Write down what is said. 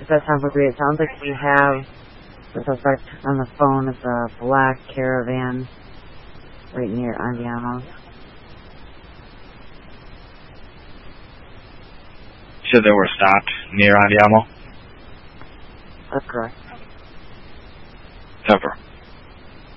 Does that sound great? It sounds like we have the suspect on the phone. It's a black Caravan right near Andiamo. So they were stopped near Andiamo? That's correct. Over.